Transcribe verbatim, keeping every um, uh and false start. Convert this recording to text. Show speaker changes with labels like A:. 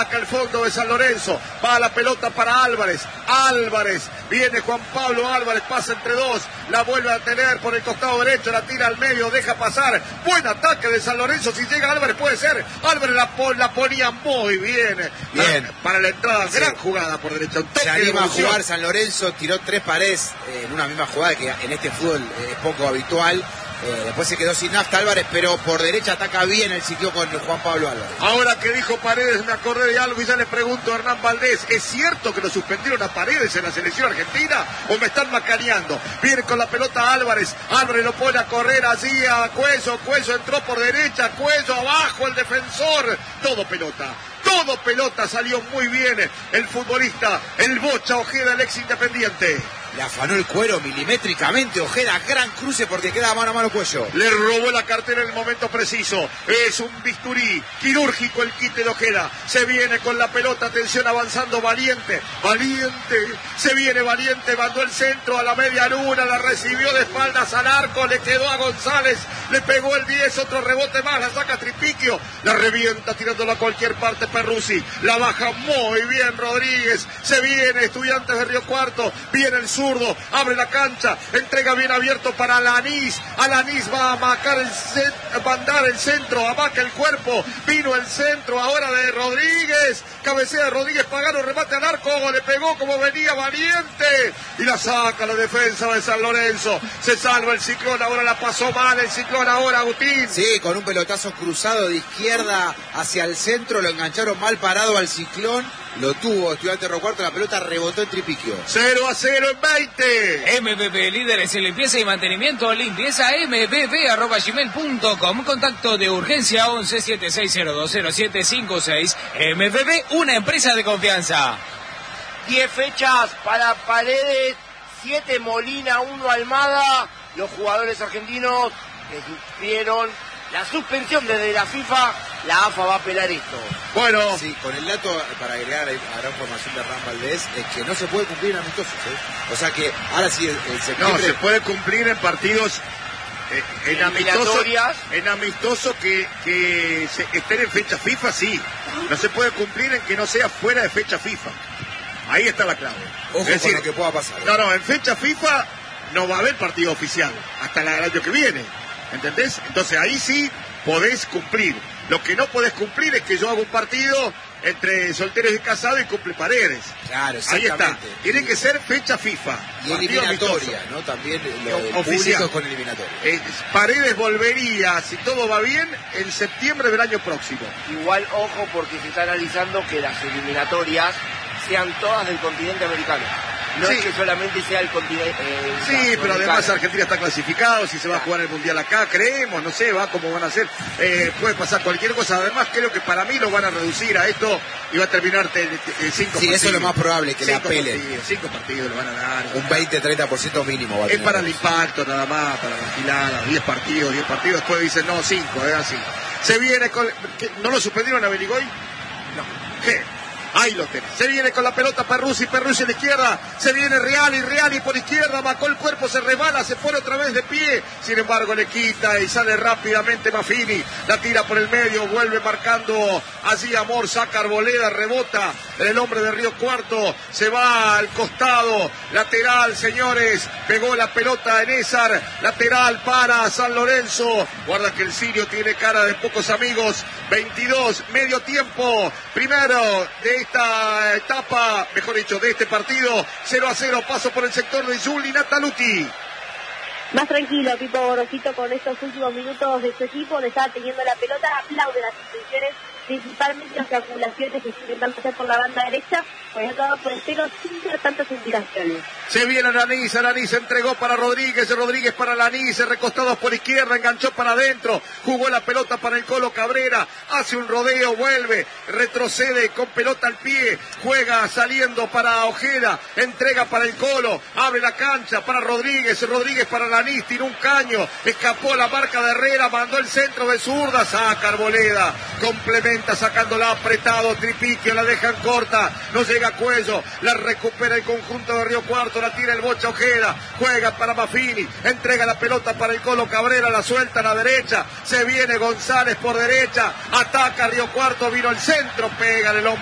A: ataca el fondo de San Lorenzo, va la pelota para Álvarez, Álvarez, viene Juan Pablo Álvarez, pasa entre dos, la vuelve a tener por el costado derecho, la tira al medio, deja pasar, buen ataque de San Lorenzo, si llega Álvarez puede ser, Álvarez la, la ponía muy bien,
B: bien.
A: Para, para la entrada, sí. Gran jugada por derecha, un toque
B: se anima
A: de
B: a jugar San Lorenzo, tiró tres paredes eh, en una misma jugada que en este fútbol eh, es poco habitual. Eh, después se quedó sin nafta Álvarez, pero por derecha ataca bien el sitio con Juan Pablo Álvarez.
A: Ahora que dijo Paredes, me acordé de algo y ya le pregunto a Hernán Valdés, ¿es cierto que lo suspendieron a Paredes en la selección argentina o me están macaneando? Viene con la pelota Álvarez, Álvarez lo pone a correr allí a Cuello, Cuello entró por derecha, Cuello abajo el defensor, todo pelota. Todo pelota, salió muy bien el futbolista, el Bocha Ojeda, el ex Independiente.
B: Le afanó el cuero milimétricamente Ojeda, gran cruce porque queda mano a mano Cuello.
A: Le robó la cartera en el momento preciso. Es un bisturí quirúrgico el quite de Ojeda. Se viene con la pelota, atención, avanzando Valiente. Valiente, se viene Valiente, mandó el centro a la media luna, la recibió de espaldas al arco, le quedó a González, le pegó el diez, otro rebote más, la saca Tripiquio, la revienta tirándola a cualquier parte Perruzzi. La baja muy bien Rodríguez. Se viene Estudiantes de Río Cuarto, viene el sur. Abre la cancha, entrega bien abierto para Alanís. Alanís va a marcar el centro, mandar el centro, amaca el cuerpo. Vino el centro ahora de Rodríguez. Cabecea de Rodríguez, Pagano, remate al arco. Le pegó como venía Valiente. Y la saca la defensa de San Lorenzo. Se salva el Ciclón, ahora la pasó mal el Ciclón ahora, Agustín.
B: Sí, con un pelotazo cruzado de izquierda hacia el centro. Lo engancharon mal parado al Ciclón. Lo tuvo Estudiantes de Río Cuarto, la pelota rebotó en Tripiquio.
A: cero a cero en veinte.
C: M B B, líderes en limpieza y mantenimiento, limpieza m b b arroba gmail punto com, contacto de urgencia once siete seis cero dos cero siete cinco seis. M B B, una empresa de confianza.
D: diez fechas para Paredes, siete Molina, uno Almada. Los jugadores argentinos que sufrieron la suspensión desde la FIFA, la A F A va a apelar esto.
A: Bueno,
B: sí, con el dato, para agregar a la información de Hernán Valdés, es que no se puede cumplir en amistosos, ¿eh? O sea que ahora sí, el, el septiembre...
A: No, se puede cumplir en partidos eh, en amistosos, en amistosos que, que se, estén en fecha FIFA, sí. No se puede cumplir en que no sea fuera de fecha FIFA. Ahí está la clave.
B: Ojo
A: es decir,
B: con lo que pueda pasar. ¿eh?
A: No, no, en fecha FIFA no va a haber partido oficial hasta el año que viene. ¿Entendés? Entonces ahí sí podés cumplir. Lo que no podés cumplir es que yo hago un partido entre solteros y casados y cumple Paredes.
B: Claro,
A: ahí está. Tiene
B: sí.
A: que ser fecha FIFA.
B: Y eliminatoria, ¿no? También lo del
A: oficial
B: con eliminatoria.
A: Eh, Paredes volvería, si todo va bien, en septiembre del año próximo.
D: Igual, ojo, porque se está analizando que las eliminatorias sean todas del continente americano. No sí. es que solamente sea el continente. Eh,
A: sí, pero americano. Además Argentina está clasificado, si se va a jugar el Mundial acá, creemos, no sé, va cómo van a hacer. Eh, puede pasar cualquier cosa. Además, creo que para mí lo van a reducir a esto y va a terminar en cinco
B: sí,
A: partidos.
B: Sí, eso es lo más probable, que le apelen.
A: Partidos, cinco partidos le van a dar.
B: Un veinte a treinta por ciento mínimo. Va a
A: es para el impacto nada más, para la gilada, diez partidos, diez partidos. Después dicen, no, cinco, es así. Se viene con. ¿No lo suspendieron a Beligoy? No. ¿Qué? Ahí lo tenés. Se viene con la pelota Perruzzi, Perruzzi a la izquierda. Se viene Reali, Reali por izquierda. Bajó el cuerpo, se resbala, se pone otra vez de pie. Sin embargo, le quita y sale rápidamente Maffini. La tira por el medio, vuelve marcando allí Amor, saca Arboleda, rebota. El hombre de Río Cuarto se va al costado. Lateral, señores. Pegó la pelota en Ézar. Lateral para San Lorenzo. Guarda que el sirio tiene cara de pocos amigos. veintidós, medio tiempo. Primero de esta etapa, mejor dicho, de este partido, cero a cero, paso por el sector de Juli Nataluti.
E: Más tranquilo, Pipo Gorosito, con estos últimos minutos de su equipo, le estaba teniendo la pelota, aplaude las intenciones, principalmente las calculaciones que se intentan hacer por la banda derecha, pues acaba por el cero sin dar tantas indicaciones.
A: Se viene Alanís, Alanís entregó para Rodríguez, Rodríguez para Alanís, recostados por izquierda, enganchó para adentro, jugó la pelota para el Colo Cabrera, hace un rodeo, vuelve, retrocede con pelota al pie, juega saliendo para Ojeda, entrega para el Colo, abre la cancha para Rodríguez, Rodríguez para Alanís, tiró un caño, escapó la marca de Herrera, mandó el centro de zurda, saca Arboleda, complementa sacándola apretado, Tripiquio, la dejan corta, no llega a Cuello, la recupera el conjunto de Río Cuarto, la tira el Bocha Ojeda, juega para Maffini, entrega la pelota para el Colo Cabrera, la suelta a la derecha, se viene González por derecha, ataca Río Cuarto, vino el centro, pega en el hombro